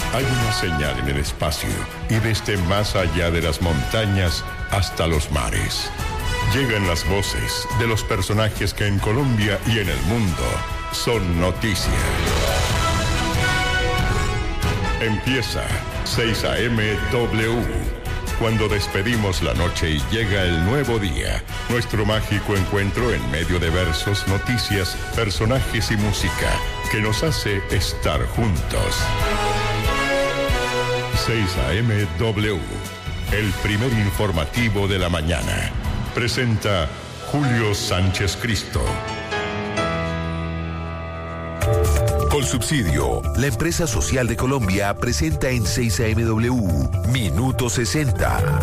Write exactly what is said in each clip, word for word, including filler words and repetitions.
Hay una señal en el espacio y desde más allá de las montañas hasta los mares. Llegan las voces de los personajes que en Colombia y en el mundo son noticia. Empieza seis A M W. Cuando despedimos la noche y llega el nuevo día, nuestro mágico encuentro en medio de versos, noticias, personajes y música que nos hace estar juntos. seis A M W, el primer informativo de la mañana. Presenta Julio Sánchez Cristo. Colsubsidio, la empresa social de Colombia, presenta en seis A M W Minuto sesenta.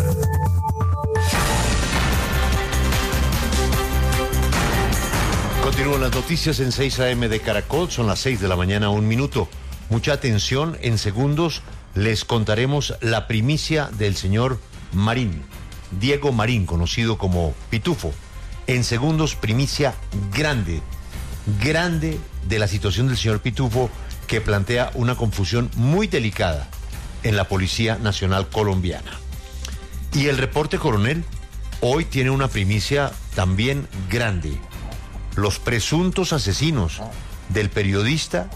Continúan las noticias en seis A M de Caracol, son las seis de la mañana, un minuto. Mucha atención, en segundos les contaremos la primicia del señor Marín, Diego Marín, conocido como Pitufo. En segundos, primicia grande, grande de la situación del señor Pitufo, que plantea una confusión muy delicada en la Policía Nacional Colombiana. Y el reporte, coronel, hoy tiene una primicia también grande. Los presuntos asesinos del periodista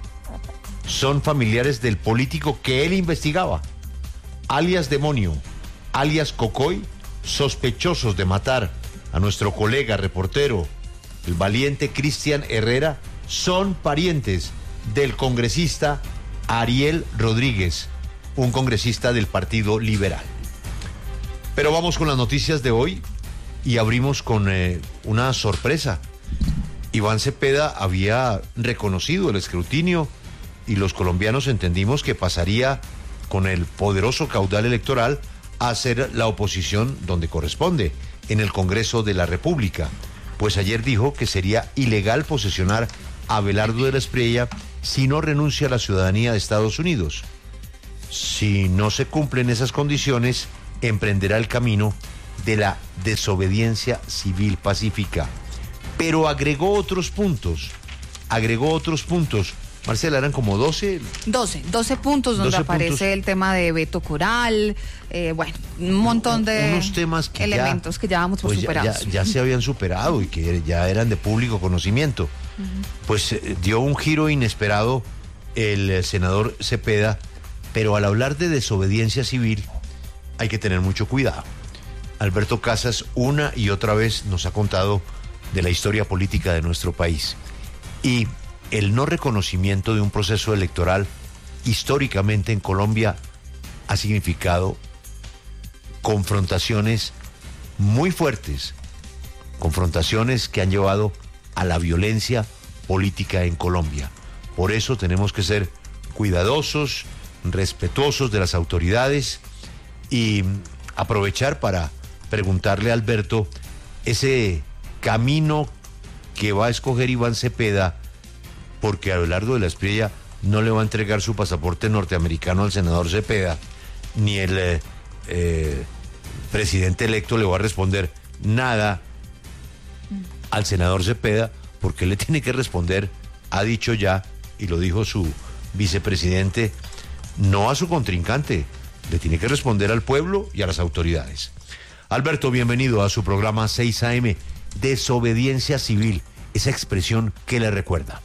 son familiares del político que él investigaba, alias Demonio, alias Cocoy, sospechosos de matar a nuestro colega reportero, el valiente Cristian Herrera, son parientes del congresista Ariel Rodríguez, un congresista del Partido Liberal. Pero vamos con las noticias de hoy y abrimos con eh, una sorpresa. Iván Cepeda había reconocido el escrutinio y los colombianos entendimos que pasaría con el poderoso caudal electoral a ser la oposición donde corresponde, en el Congreso de la República. Pues ayer dijo que sería ilegal posesionar a Abelardo de la Espriella si no renuncia a la ciudadanía de Estados Unidos. Si no se cumplen esas condiciones, emprenderá el camino de la desobediencia civil pacífica. Pero agregó otros puntos, agregó otros puntos. Marcela, eran como doce. doce, doce puntos donde doce aparece puntos. El tema de Beto Coral, eh, bueno, un montón de unos temas que elementos ya, que ya vamos por pues superados. Ya, ya, ya se habían superado y que ya eran de público conocimiento. Uh-huh. Pues eh, dio un giro inesperado el eh, senador Cepeda, pero al hablar de desobediencia civil hay que tener mucho cuidado. Alberto Casas una y otra vez nos ha contado de la historia política de nuestro país. Y el no reconocimiento de un proceso electoral históricamente en Colombia ha significado confrontaciones muy fuertes, confrontaciones que han llevado a la violencia política en Colombia. Por eso tenemos que ser cuidadosos, respetuosos de las autoridades y aprovechar para preguntarle a Alberto ese camino que va a escoger Iván Cepeda, porque Abelardo de la Espriella no le va a entregar su pasaporte norteamericano al senador Cepeda, ni el eh, eh, presidente electo le va a responder nada al senador Cepeda, porque le tiene que responder, ha dicho ya, y lo dijo su vicepresidente, no a su contrincante, le tiene que responder al pueblo y a las autoridades. Alberto, bienvenido a su programa seis A M, Desobediencia Civil, esa expresión que le recuerda.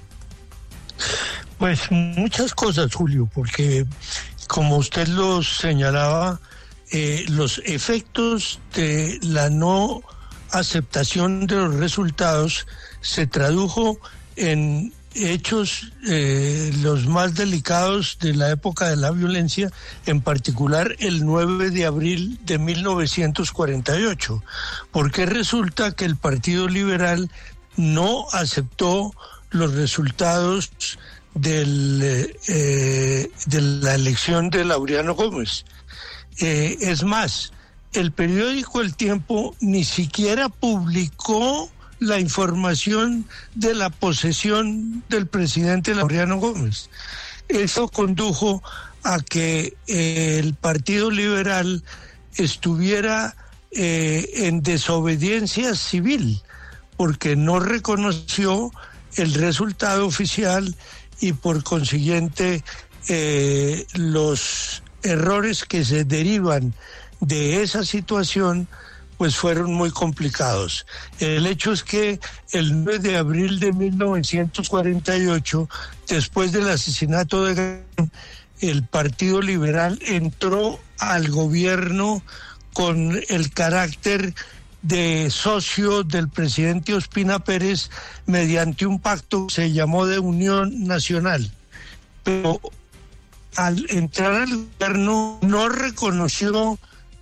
Pues muchas cosas, Julio, porque como usted lo señalaba, eh, los efectos de la no aceptación de los resultados se tradujo en hechos eh, los más delicados de la época de la violencia, en particular el nueve de abril de mil novecientos cuarenta y ocho, porque resulta que el Partido Liberal no aceptó los resultados del, eh, de la elección de Laureano Gómez. Eh, es más, el periódico El Tiempo ni siquiera publicó la información de la posesión del presidente Laureano Gómez. Eso condujo a que eh, el Partido Liberal estuviera eh, en desobediencia civil, porque no reconoció el resultado oficial y por consiguiente eh, los errores que se derivan de esa situación pues fueron muy complicados. El hecho es que el nueve de abril de mil novecientos cuarenta y ocho, después del asesinato de Galán, el Partido Liberal entró al gobierno con el carácter de socio del presidente Ospina Pérez mediante un pacto que se llamó de Unión Nacional. Pero al entrar al gobierno no reconoció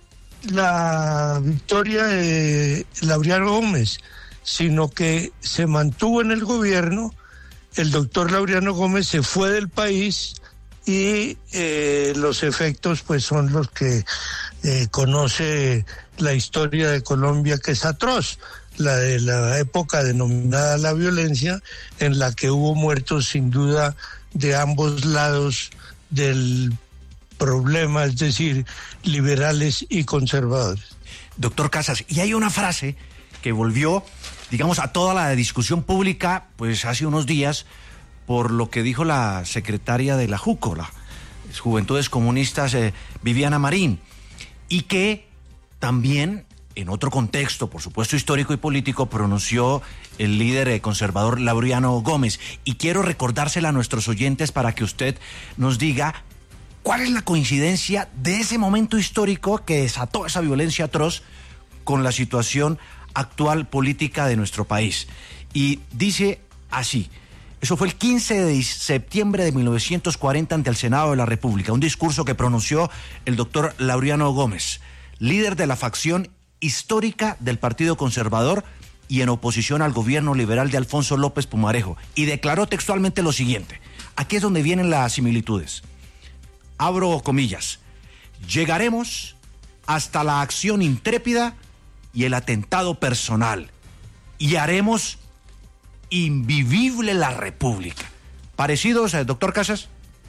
la victoria de Laureano Gómez, sino que se mantuvo en el gobierno. El doctor Laureano Gómez se fue del país y eh, los efectos pues son los que eh, conoce la historia de Colombia, que es atroz, la de la época denominada la violencia, en la que hubo muertos sin duda de ambos lados del problema, es decir, liberales y conservadores. Doctor Casas, y hay una frase que volvió, digamos, a toda la discusión pública, pues hace unos días, por lo que dijo la secretaria de la JUCO, la Juventudes Comunistas, eh, Viviana Marín, y que también, en otro contexto, por supuesto histórico y político, pronunció el líder eh, conservador Laureano Gómez. Y quiero recordársela a nuestros oyentes para que usted nos diga cuál es la coincidencia de ese momento histórico que desató esa violencia atroz con la situación actual política de nuestro país. Y dice así: eso fue el quince de septiembre de mil novecientos cuarenta ante el Senado de la República, un discurso que pronunció el doctor Laureano Gómez, líder de la facción histórica del Partido Conservador y en oposición al gobierno liberal de Alfonso López Pumarejo, y declaró textualmente lo siguiente. Aquí es donde vienen las similitudes. Abro comillas: llegaremos hasta la acción intrépida y el atentado personal, y haremos invivible la República. ¿Parecidos, eh, doctor Casas?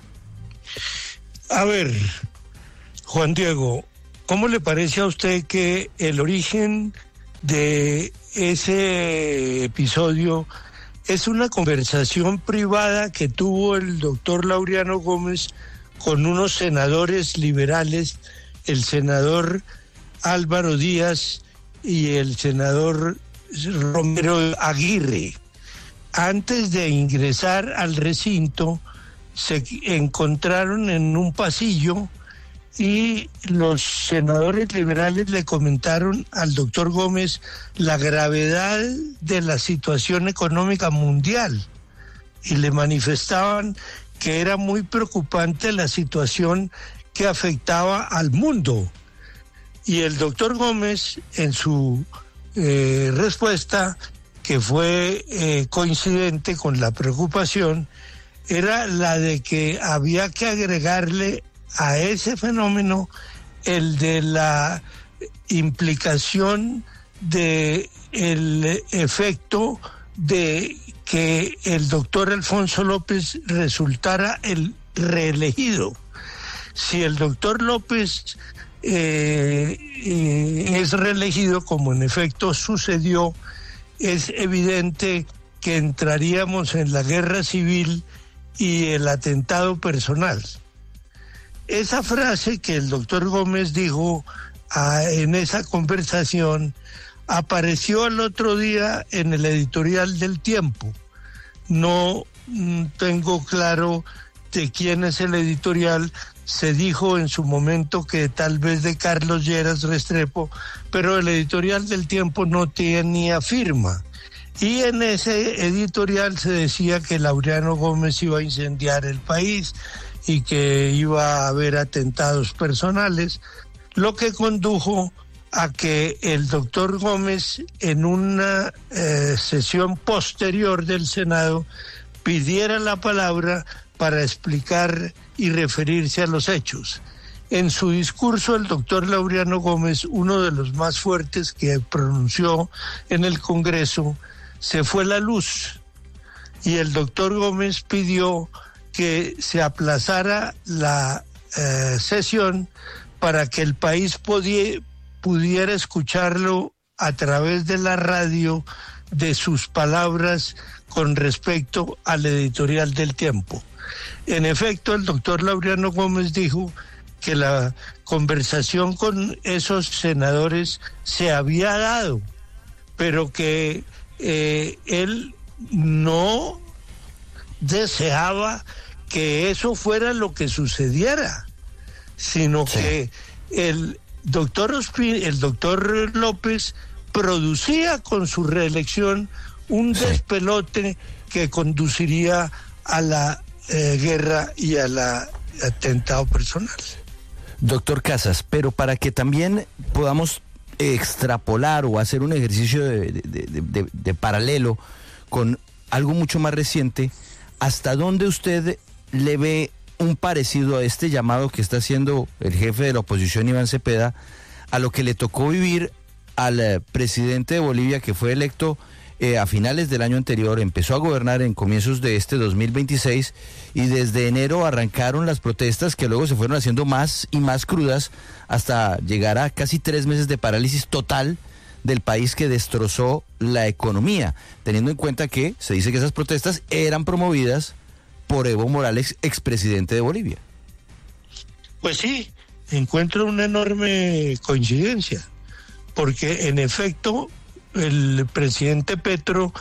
A ver, Juan Diego, ¿cómo le parece a usted que el origen de ese episodio es una conversación privada que tuvo el doctor Laureano Gómez con unos senadores liberales, el senador Álvaro Díaz y el senador Romero Aguirre? Antes de ingresar al recinto, se encontraron en un pasillo y los senadores liberales le comentaron al doctor Gómez la gravedad de la situación económica mundial y le manifestaban que era muy preocupante la situación que afectaba al mundo. Y el doctor Gómez, en su eh, respuesta, que fue eh, coincidente con la preocupación, era la de que había que agregarle a ese fenómeno el de la implicación de el efecto de que el doctor Alfonso López resultara el reelegido. Si el doctor López eh, eh, es reelegido, como en efecto sucedió, es evidente que entraríamos en la guerra civil y el atentado personal. Esa frase que el doctor Gómez dijo ah, en esa conversación apareció al otro día en el editorial del Tiempo. No mm, tengo claro de quién es el editorial. Se dijo en su momento que tal vez de Carlos Lleras Restrepo, pero el editorial del Tiempo no tenía firma. Y en ese editorial se decía que Laureano Gómez iba a incendiar el país y que iba a haber atentados personales, lo que condujo a que el doctor Gómez, en una eh, sesión posterior del Senado, pidiera la palabra para explicar y referirse a los hechos. En su discurso, el doctor Laureano Gómez, uno de los más fuertes que pronunció en el Congreso, se fue la luz y el doctor Gómez pidió que se aplazara la eh, sesión para que el país podía, pudiera escucharlo a través de la radio de sus palabras con respecto al editorial del Tiempo. En efecto, el doctor Laureano Gómez dijo que la conversación con esos senadores se había dado, pero que eh, él no deseaba que eso fuera lo que sucediera, sino sí. que el doctor Ospi, el doctor López producía con su reelección un sí. despelote que conduciría a la eh, guerra y al atentado personal. Doctor Casas, pero para que también podamos extrapolar o hacer un ejercicio de, de, de, de, de paralelo con algo mucho más reciente, ¿hasta dónde usted le ve un parecido a este llamado que está haciendo el jefe de la oposición, Iván Cepeda, a lo que le tocó vivir al eh, presidente de Bolivia, que fue electo eh, a finales del año anterior, empezó a gobernar en comienzos de este dos mil veintiséis y desde enero arrancaron las protestas que luego se fueron haciendo más y más crudas hasta llegar a casi tres meses de parálisis total del país que destrozó la economía, teniendo en cuenta que se dice que esas protestas eran promovidas por Evo Morales, expresidente de Bolivia? Pues sí, encuentro una enorme coincidencia, porque en efecto el presidente Petro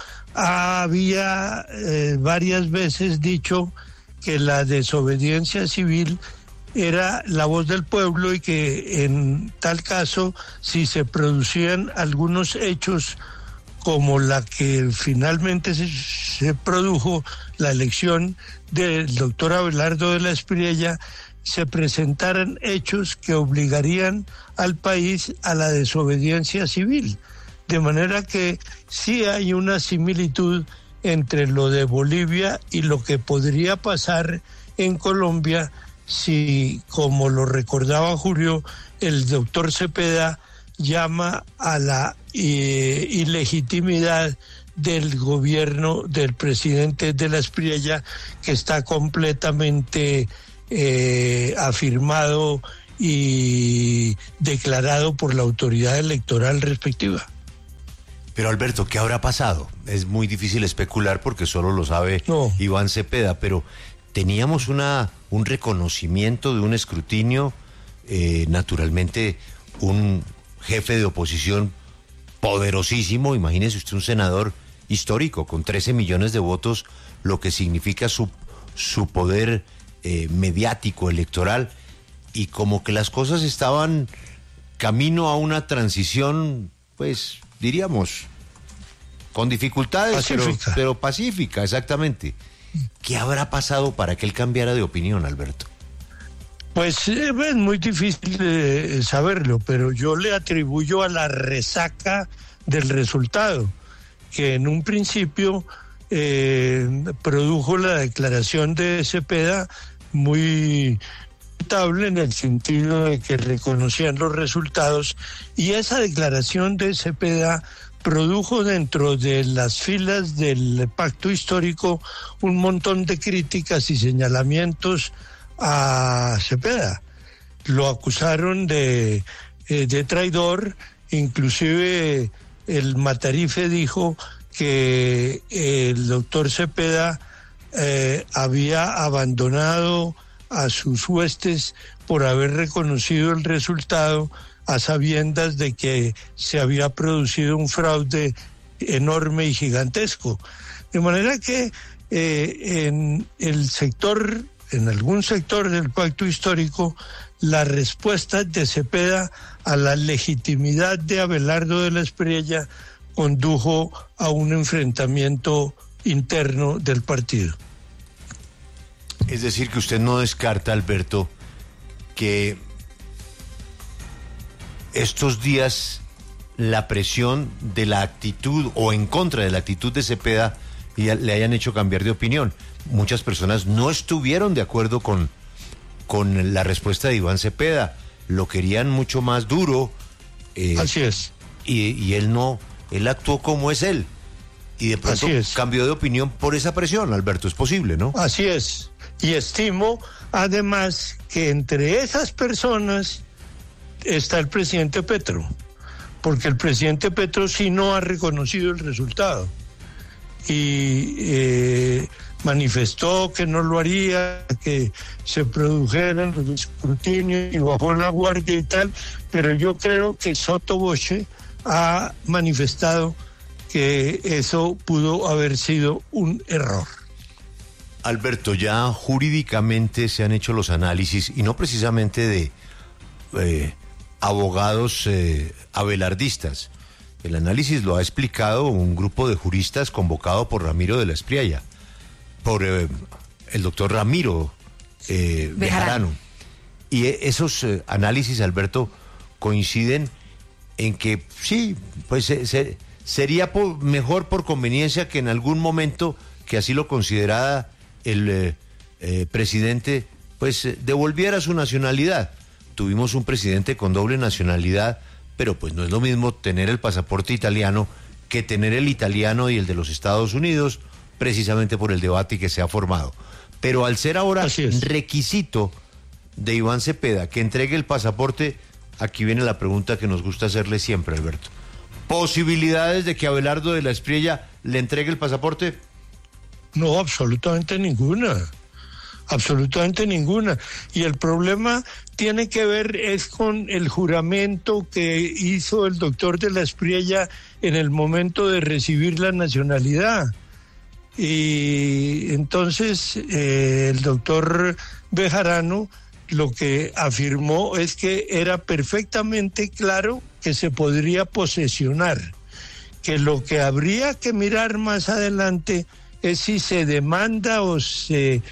había eh, varias veces dicho que la desobediencia civil era la voz del pueblo y que en tal caso, si se producían algunos hechos como la que finalmente se, se produjo, la elección del doctor Abelardo de la Espriella, se presentaran hechos que obligarían al país a la desobediencia civil. De manera que sí hay una similitud entre lo de Bolivia y lo que podría pasar en Colombia si, como lo recordaba Julio, el doctor Cepeda llama a la eh, ilegitimidad del gobierno del presidente de la Espriella, que está completamente eh, afirmado y declarado por la autoridad electoral respectiva. Pero Alberto, ¿qué habrá pasado? Es muy difícil especular porque solo lo sabe no. Iván Cepeda, pero teníamos una un reconocimiento de un escrutinio, eh, naturalmente un jefe de oposición poderosísimo, imagínese usted un senador histórico con trece millones de votos, lo que significa su, su poder eh, mediático, electoral, y como que las cosas estaban camino a una transición, pues diríamos, con dificultades, pero, pero pacífica, exactamente. ¿Qué habrá pasado para que él cambiara de opinión, Alberto? Pues eh, es muy difícil eh, saberlo, pero yo le atribuyo a la resaca del resultado, que en un principio eh, produjo la declaración de Cepeda muy notable en el sentido de que reconocían los resultados, y esa declaración de Cepeda produjo dentro de las filas del pacto histórico un montón de críticas y señalamientos a Cepeda. Lo acusaron de, eh, de traidor, inclusive el Matarife dijo que el doctor Cepeda eh, había abandonado a sus huestes por haber reconocido el resultado a sabiendas de que se había producido un fraude enorme y gigantesco. De manera que eh, en el sector, en algún sector del pacto histórico, la respuesta de Cepeda a la legitimidad de Abelardo de la Espriella condujo a un enfrentamiento interno del partido. Es decir, que usted no descarta, Alberto, que estos días la presión de la actitud o en contra de la actitud de Cepeda le hayan hecho cambiar de opinión. Muchas personas no estuvieron de acuerdo con, con la respuesta de Iván Cepeda, lo querían mucho más duro. Eh, Así es. Y, y él no, él actuó como es él. Y de pronto cambió de opinión por esa presión, Alberto, es posible, ¿no? Así es. Y estimo, además, que entre esas personas está el presidente Petro, porque el presidente Petro sí no ha reconocido el resultado y eh, manifestó que no lo haría, que se produjeran los escrutinios y bajó la guardia y tal, pero yo creo que Sotto Voce ha manifestado que eso pudo haber sido un error. Alberto, ya jurídicamente se han hecho los análisis, y no precisamente de eh, abogados eh, abelardistas. El análisis lo ha explicado un grupo de juristas convocado por Ramiro de la Espriella, por eh, el doctor Ramiro eh, Bejarano. Y esos eh, análisis, Alberto, coinciden en que sí, pues se, se, sería por, mejor por conveniencia que en algún momento, que así lo considerara el eh, eh, presidente, pues eh, devolviera su nacionalidad. Tuvimos un presidente con doble nacionalidad, pero pues no es lo mismo tener el pasaporte italiano que tener el italiano y el de los Estados Unidos, precisamente por el debate que se ha formado. Pero al ser ahora requisito de Iván Cepeda que entregue el pasaporte, aquí viene la pregunta que nos gusta hacerle siempre, Alberto. ¿Posibilidades de que Abelardo de la Espriella le entregue el pasaporte? No, absolutamente ninguna. Absolutamente ninguna. Y el problema tiene que ver es con el juramento que hizo el doctor de la Espriella en el momento de recibir la nacionalidad. Y entonces eh, el doctor Bejarano lo que afirmó es que era perfectamente claro que se podría posesionar, que lo que habría que mirar más adelante es si se demanda o se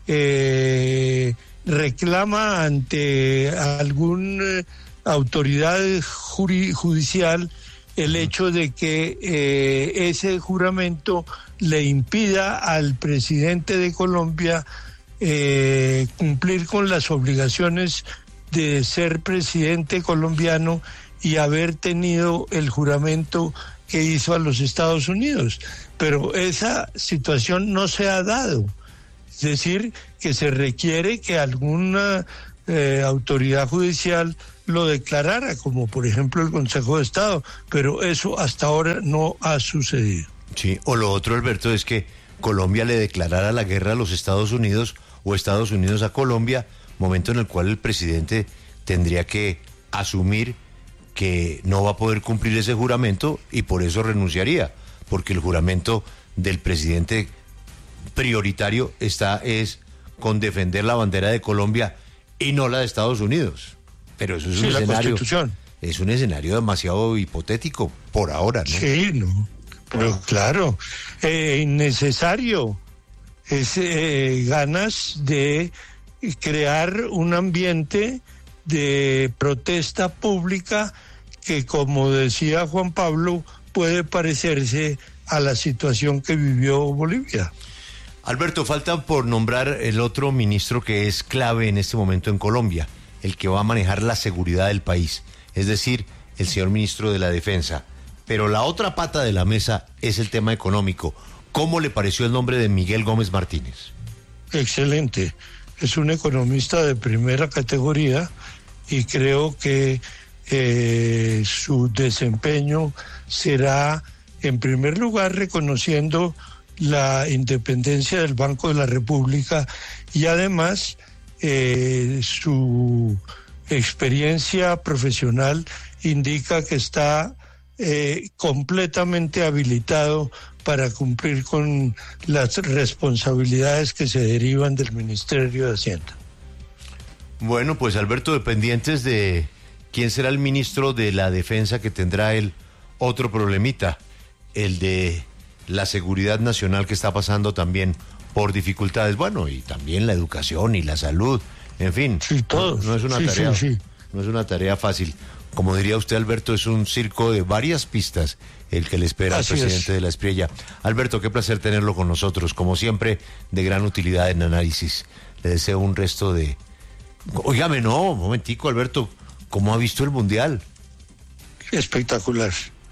eh, reclama ante alguna autoridad juri, judicial el hecho de que eh, ese juramento le impida al presidente de Colombia eh, cumplir con las obligaciones de ser presidente colombiano y haber tenido el juramento que hizo a los Estados Unidos. Pero esa situación no se ha dado. Es decir, que se requiere que alguna eh, autoridad judicial lo declarara, como por ejemplo el Consejo de Estado, pero eso hasta ahora no ha sucedido. Sí, o lo otro, Alberto, es que Colombia le declarara la guerra a los Estados Unidos o Estados Unidos a Colombia, momento en el cual el presidente tendría que asumir que no va a poder cumplir ese juramento y por eso renunciaría, porque el juramento del presidente prioritario está es con defender la bandera de Colombia y no la de Estados Unidos. Pero eso es sí, un la escenario, Constitución. Es un escenario demasiado hipotético por ahora, ¿no? Sí, no, pero claro, eh, innecesario. Es eh, ganas de crear un ambiente de protesta pública que, como decía Juan Pablo, puede parecerse a la situación que vivió Bolivia. Alberto, falta por nombrar el otro ministro que es clave en este momento en Colombia, el que va a manejar la seguridad del país, es decir, el señor ministro de la Defensa. Pero la otra pata de la mesa es el tema económico. ¿Cómo le pareció el nombre de Miguel Gómez Martínez? Excelente. Es un economista de primera categoría y creo que eh, su desempeño será, en primer lugar, reconociendo la independencia del Banco de la República y además eh, su experiencia profesional indica que está eh, completamente habilitado para cumplir con las responsabilidades que se derivan del Ministerio de Hacienda. Bueno, pues Alberto, dependientes de quién será el ministro de la Defensa que tendrá el otro problemita, el de la seguridad nacional que está pasando también por dificultades, bueno, y también la educación y la salud, en fin, sí, todo. No, no es una sí, tarea, sí, sí. no es una tarea fácil. Como diría usted, Alberto, es un circo de varias pistas el que le espera Así al presidente es. de la Espriella. Alberto, qué placer tenerlo con nosotros, como siempre, de gran utilidad en análisis. Le deseo un resto de... Óigame, no, un momentico, Alberto, ¿cómo ha visto el Mundial? Espectacular.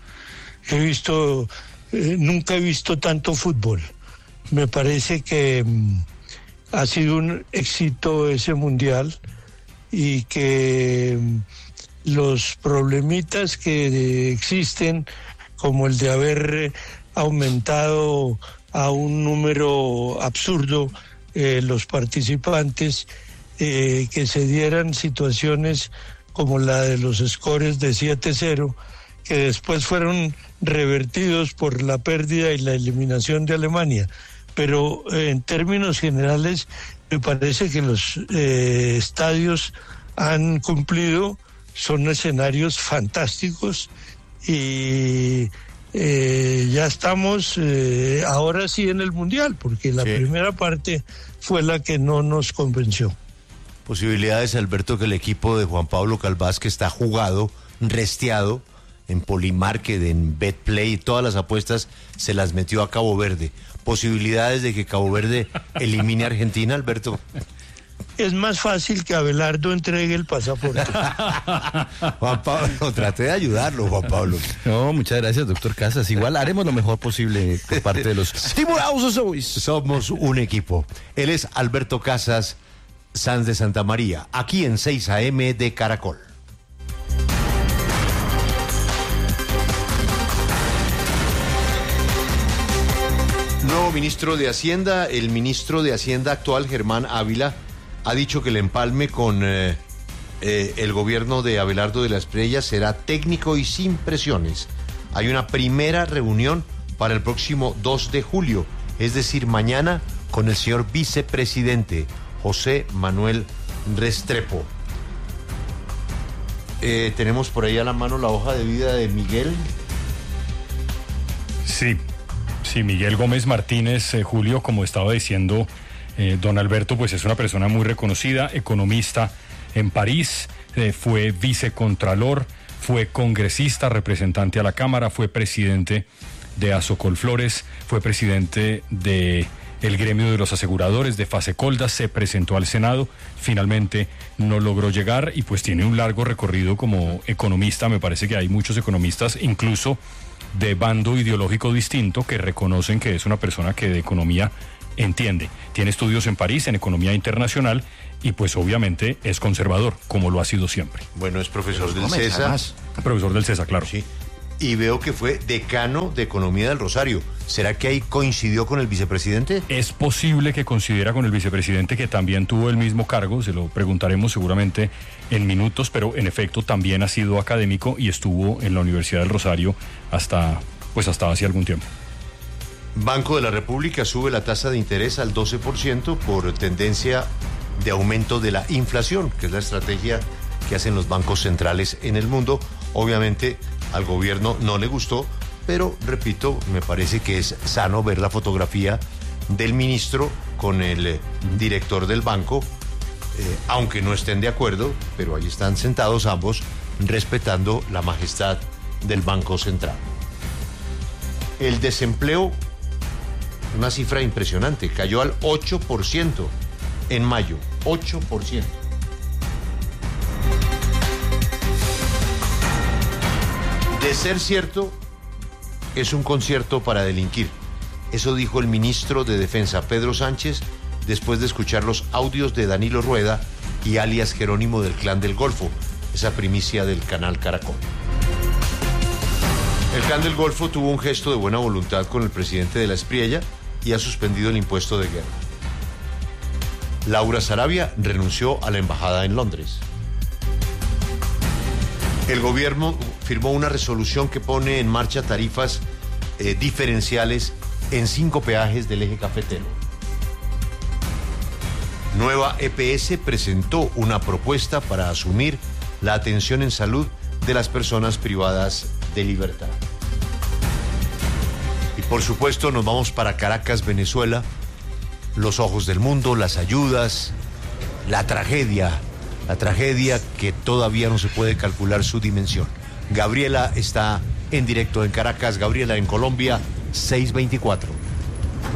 He visto, eh, nunca he visto tanto fútbol. Me parece que mm, ha sido un éxito ese Mundial y que... Mm, los problemitas que existen, como el de haber aumentado a un número absurdo eh, los participantes, eh, que se dieran situaciones como la de los scores de siete cero, que después fueron revertidos por la pérdida y la eliminación de Alemania. Pero eh, en términos generales me parece que los eh, estadios han cumplido, son escenarios fantásticos y eh, ya estamos eh, ahora sí en el Mundial, porque la sí. primera parte fue la que no nos convenció. Posibilidades, Alberto, que el equipo de Juan Pablo Calvás, que está jugado, resteado en Polymarket, en Betplay, todas las apuestas se las metió a Cabo Verde. Posibilidades de que Cabo Verde elimine a Argentina, Alberto. Es más fácil que Abelardo entregue el pasaporte. Juan Pablo, trate de ayudarlo, Juan Pablo. No, muchas gracias, doctor Casas. Igual haremos lo mejor posible por parte de los Timoraos Boys. Somos un equipo. Él es Alberto Casas Sanz de Santa María, aquí en seis A M de Caracol. Nuevo ministro de Hacienda, el ministro de Hacienda actual, Germán Ávila, ha dicho que el empalme con eh, eh, el gobierno de Abelardo de la Espriella será técnico y sin presiones. Hay una primera reunión para el próximo dos de julio, es decir, mañana, con el señor vicepresidente José Manuel Restrepo. Eh, tenemos por ahí a la mano la hoja de vida de Miguel. Sí, sí, Miguel Gómez Martínez, eh, Julio, como estaba diciendo eh, don Alberto, pues es una persona muy reconocida, economista en París, eh, fue vicecontralor, fue congresista, representante a la Cámara, fue presidente de Asocolflores, fue presidente de el gremio de los aseguradores de Fasecolda, se presentó al Senado, finalmente no logró llegar y pues tiene un largo recorrido como economista. Me parece que hay muchos economistas, incluso de bando ideológico distinto, que reconocen que es una persona que de economía entiende. Tiene estudios en París, en economía internacional, y pues obviamente es conservador, como lo ha sido siempre. Bueno, es profesor del CESA. Profesor del CESA, claro. Sí. Y veo que fue decano de Economía del Rosario. ¿Será que ahí coincidió con el vicepresidente? Es posible que coincidiera con el vicepresidente, que también tuvo el mismo cargo, se lo preguntaremos seguramente en minutos, pero en efecto también ha sido académico y estuvo en la Universidad del Rosario hasta, pues hasta hace algún tiempo. Banco de la República sube la tasa de interés al doce por ciento por tendencia de aumento de la inflación, que es la estrategia que hacen los bancos centrales en el mundo. Obviamente al gobierno no le gustó, pero repito, me parece que es sano ver la fotografía del ministro con el eh, director del banco, eh, aunque no estén de acuerdo, pero ahí están sentados ambos respetando la majestad del Banco Central. El desempleo, una cifra impresionante, cayó al ocho por ciento en mayo, ocho por ciento. De ser cierto, es un concierto para delinquir. Eso dijo el ministro de Defensa, Pedro Sánchez, después de escuchar los audios de Danilo Rueda y alias Jerónimo del Clan del Golfo, esa primicia del canal Caracol. El Clan del Golfo tuvo un gesto de buena voluntad con el presidente de la Espriella y ha suspendido el impuesto de guerra. Laura Sarabia renunció a la embajada en Londres. El gobierno firmó una resolución que pone en marcha tarifas eh, diferenciales en cinco peajes del eje cafetero. Nueva E P S presentó una propuesta para asumir la atención en salud de las personas privadas de libertad. Y por supuesto nos vamos para Caracas, Venezuela. Los ojos del mundo, las ayudas, la tragedia, la tragedia que todavía no se puede calcular su dimensión. Gabriela está en directo en Caracas. Gabriela, en Colombia, seis veinticuatro.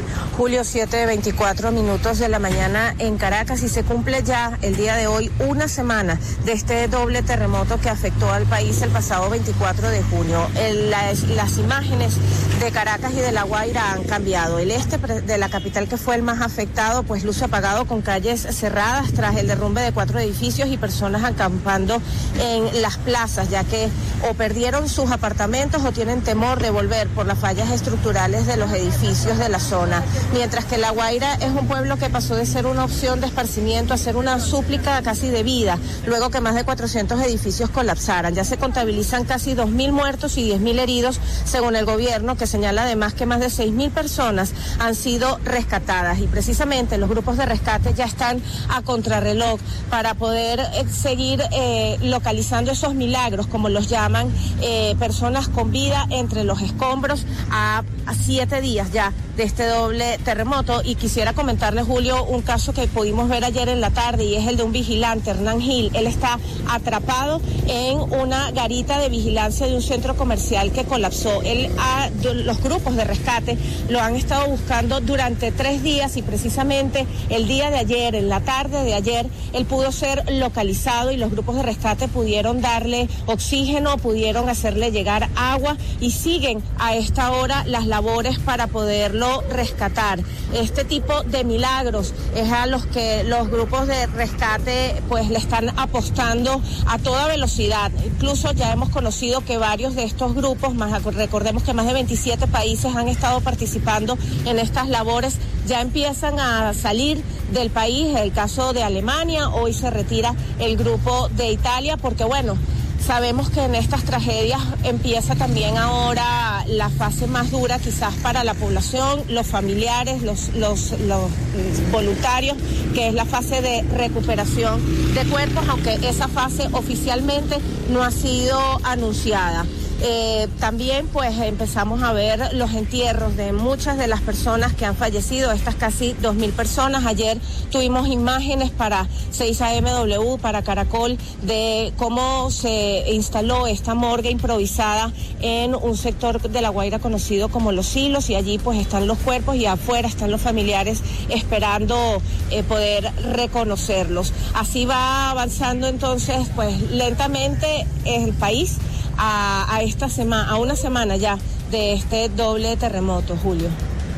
Julio, siete veinticuatro minutos de la mañana en Caracas, y se cumple ya el día de hoy una semana de este doble terremoto que afectó al país el pasado veinticuatro de junio. El, las, las imágenes de Caracas y de La Guaira han cambiado. El este de la capital, que fue el más afectado, pues luce apagado, con calles cerradas tras el derrumbe de cuatro edificios y personas acampando en las plazas, ya que o perdieron sus apartamentos o tienen temor de volver por las fallas estructurales de los edificios de la zona. Mientras que La Guaira es un pueblo que pasó de ser una opción de esparcimiento a ser una súplica casi de vida, luego que más de cuatrocientos edificios colapsaran. Ya se contabilizan casi dos mil muertos y diez mil heridos, según el gobierno, que señala además que más de seis mil personas han sido rescatadas. Y precisamente los grupos de rescate ya están a contrarreloj para poder eh, seguir eh, localizando esos milagros, como los llaman, eh, personas con vida entre los escombros a, a siete días ya de este doble terremoto. Y quisiera comentarle, Julio, un caso que pudimos ver ayer en la tarde, y es el de un vigilante, Hernán Gil. Él está atrapado en una garita de vigilancia de un centro comercial que colapsó. Él ha, los grupos de rescate lo han estado buscando durante tres días, y precisamente el día de ayer, en la tarde de ayer, él pudo ser localizado y los grupos de rescate pudieron darle oxígeno, pudieron hacerle llegar agua, y siguen a esta hora las labores para poderlo rescatar. Este tipo de milagros es a los que los grupos de rescate pues le están apostando a toda velocidad. Incluso ya hemos conocido que varios de estos grupos, más recordemos que más de veintisiete países han estado participando en estas labores, ya empiezan a salir del país. El caso de Alemania, hoy se retira el grupo de Italia, porque bueno, sabemos que en estas tragedias empieza también ahora la fase más dura quizás para la población, los familiares, los, los, los voluntarios, que es la fase de recuperación de cuerpos, aunque esa fase oficialmente no ha sido anunciada. Eh, también pues empezamos a ver los entierros de muchas de las personas que han fallecido, estas casi dos mil personas. Ayer tuvimos imágenes para seis A M W, para Caracol, de cómo se instaló esta morgue improvisada en un sector de La Guaira conocido como Los Silos, y allí pues están los cuerpos y afuera están los familiares esperando eh, poder reconocerlos. Así va avanzando entonces pues lentamente el país A, a esta semana, a una semana ya de este doble terremoto, Julio.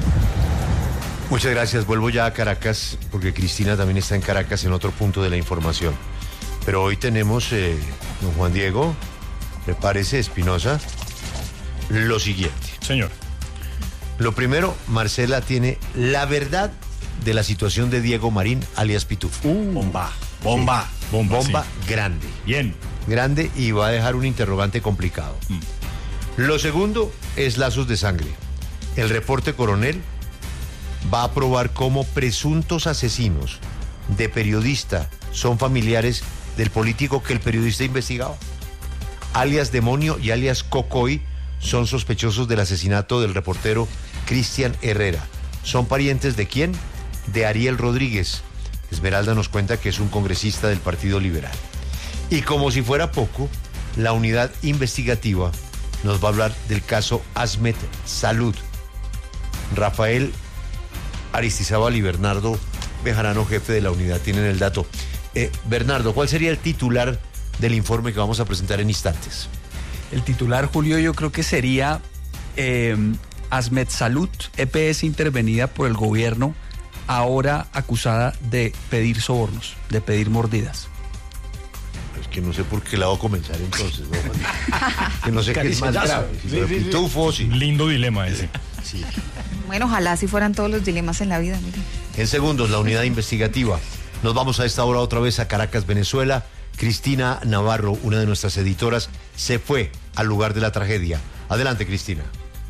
Muchas gracias. Vuelvo ya a Caracas, porque Cristina también está en Caracas en otro punto de la información. Pero hoy tenemos, eh, don Juan Diego, ¿le parece, Espinosa? Lo siguiente. Señor. Lo primero, Marcela tiene la verdad de la situación de Diego Marín, alias Pitufo. Uh, bomba, bomba. Sí. Bomba, bomba sí. Grande. Bien. Grande, y va a dejar un interrogante complicado. Mm. Lo segundo es lazos de sangre. El reporte coronel va a probar cómo presuntos asesinos de periodista son familiares del político que el periodista investigaba. Alias Demonio y alias Cocoy son sospechosos del asesinato del reportero Cristian Herrera. ¿Son parientes de quién? De Ariel Rodríguez. Esmeralda nos cuenta que es un congresista del Partido Liberal. Y como si fuera poco, la unidad investigativa nos va a hablar del caso Asmet Salud. Rafael Aristizábal y Bernardo Bejarano, jefe de la unidad, tienen el dato. Eh, Bernardo, ¿cuál sería el titular del informe que vamos a presentar en instantes? El titular, Julio, yo creo que sería eh, Asmet Salud, E P S intervenida por el gobierno, ahora acusada de pedir sobornos, de pedir mordidas. Que no sé por qué lado comenzar entonces, ¿no? Que no sé qué es más grave. Si sí, sí, Pitufo, sí. Lindo dilema ese. Sí. Bueno, ojalá si fueran todos los dilemas en la vida, mire. En segundos, la unidad investigativa. Nos vamos a esta hora otra vez a Caracas, Venezuela. Cristina Navarro, una de nuestras editoras, se fue al lugar de la tragedia. Adelante, Cristina.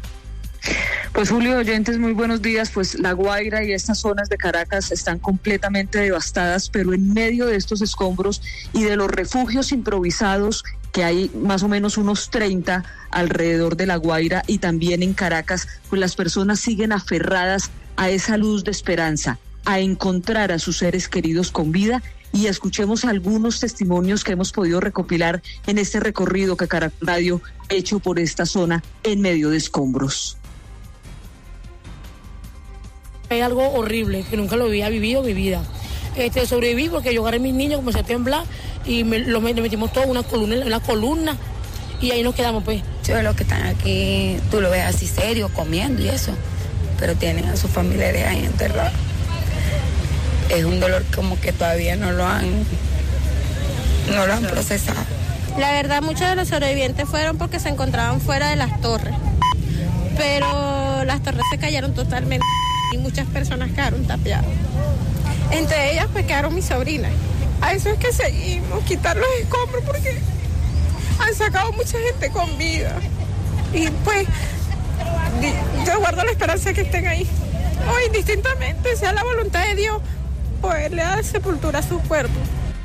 Pues Julio, oyentes, muy buenos días. Pues La Guaira y estas zonas de Caracas están completamente devastadas, pero en medio de estos escombros y de los refugios improvisados, que hay más o menos unos treinta alrededor de La Guaira y también en Caracas, pues las personas siguen aferradas a esa luz de esperanza, a encontrar a sus seres queridos con vida. Y escuchemos algunos testimonios que hemos podido recopilar en este recorrido que Caracol Radio ha hecho por esta zona en medio de escombros. Es algo horrible, que nunca lo había vivido, mi vida. Este, sobreviví porque yo agarré a mis niños, comencé a temblar y me, lo, le metimos todo en una columna, en una columna y ahí nos quedamos, pues. Yo los que están aquí, tú lo ves así serio, comiendo y eso, pero tienen a sus familiares ahí enterrados. Es un dolor como que todavía no lo han, no lo han procesado. La verdad, muchos de los sobrevivientes fueron porque se encontraban fuera de las torres, pero las torres se cayeron totalmente y muchas personas quedaron tapiadas. Entre ellas, pues, quedaron mis sobrinas. A eso es que seguimos, quitar los escombros porque han sacado mucha gente con vida. Y pues, yo guardo la esperanza de que estén ahí. O indistintamente, sea la voluntad de Dios, poderle dar sepultura a sus cuerpos.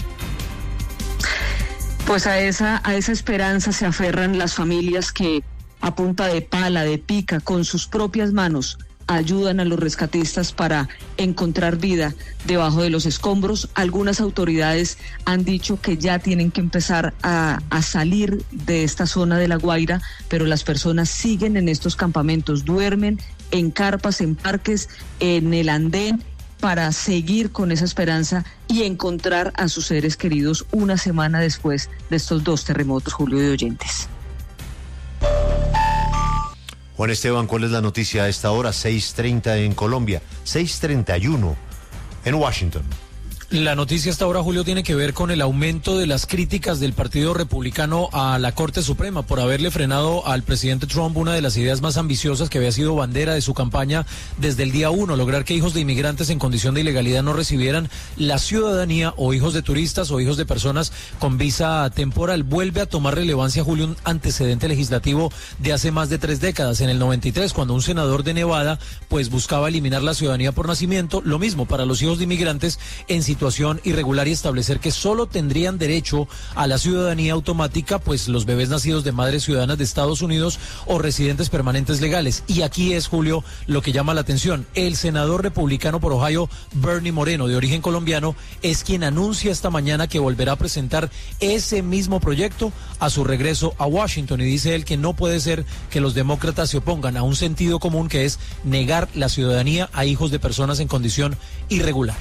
Pues a esa, a esa esperanza se aferran las familias que a punta de pala, de pica, con sus propias manos, ayudan a los rescatistas para encontrar vida debajo de los escombros. Algunas autoridades han dicho que ya tienen que empezar a, a salir de esta zona de La Guaira, pero las personas siguen en estos campamentos, duermen en carpas, en parques, en el andén, para seguir con esa esperanza y encontrar a sus seres queridos una semana después de estos dos terremotos, Julio, de oyentes. Juan Esteban, ¿cuál es la noticia a esta hora? seis treinta en Colombia, seis treinta y uno en Washington. La noticia hasta ahora, Julio, tiene que ver con el aumento de las críticas del Partido Republicano a la Corte Suprema por haberle frenado al presidente Trump una de las ideas más ambiciosas que había sido bandera de su campaña desde el día uno, lograr que hijos de inmigrantes en condición de ilegalidad no recibieran la ciudadanía, o hijos de turistas o hijos de personas con visa temporal. Vuelve a tomar relevancia, Julio, un antecedente legislativo de hace más de tres décadas, en el noventa y tres, cuando un senador de Nevada pues buscaba eliminar la ciudadanía por nacimiento, lo mismo para los hijos de inmigrantes en situación irregular, y establecer que solo tendrían derecho a la ciudadanía automática pues los bebés nacidos de madres ciudadanas de Estados Unidos o residentes permanentes legales. Y aquí es, Julio, lo que llama la atención. El senador republicano por Ohio, Bernie Moreno, de origen colombiano, es quien anuncia esta mañana que volverá a presentar ese mismo proyecto a su regreso a Washington, y dice él que no puede ser que los demócratas se opongan a un sentido común que es negar la ciudadanía a hijos de personas en condición irregular.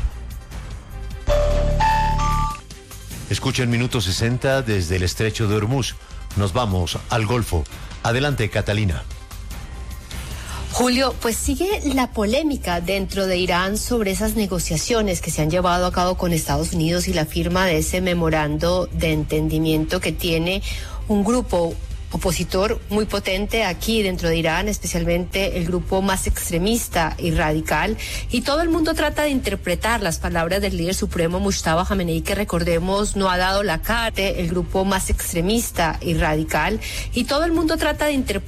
Escucha el minuto sesenta desde el estrecho de Hormuz. Nos vamos al Golfo. Adelante, Catalina. Julio, pues sigue la polémica dentro de Irán sobre esas negociaciones que se han llevado a cabo con Estados Unidos y la firma de ese memorando de entendimiento que tiene un grupo opositor muy potente aquí dentro de Irán, especialmente el grupo más extremista y radical, y todo el mundo trata de interpretar las palabras del líder supremo Mujtaba Khamenei, que recordemos no ha dado la cara, el grupo más extremista y radical, y todo el mundo trata de interpretar